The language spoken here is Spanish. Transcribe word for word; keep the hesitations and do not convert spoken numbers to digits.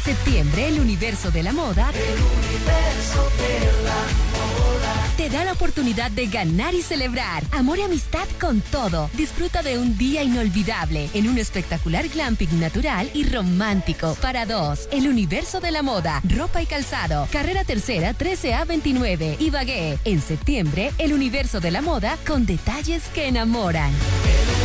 Septiembre, el universo de la moda. El universo de la moda. Te da la oportunidad de ganar y celebrar. Amor y amistad con todo. Disfruta de un día inolvidable en un espectacular glamping natural y romántico. Para dos, el universo de la moda. Ropa y calzado. Carrera Tercera trece A veintinueve. Ibagué. En septiembre, el universo de la moda con detalles que enamoran.